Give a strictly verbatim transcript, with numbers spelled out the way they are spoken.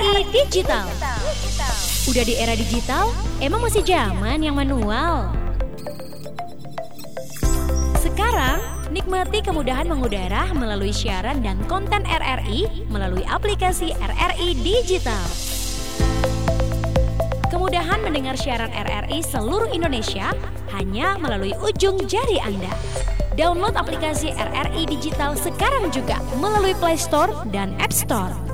I Digital. Udah di era digital, emang masih zaman yang manual? Sekarang, nikmati kemudahan mengudara melalui siaran dan konten R R I melalui aplikasi R R I Digital. Kemudahan mendengar siaran R R I seluruh Indonesia hanya melalui ujung jari Anda. Download aplikasi R R I Digital sekarang juga melalui Play Store dan App Store.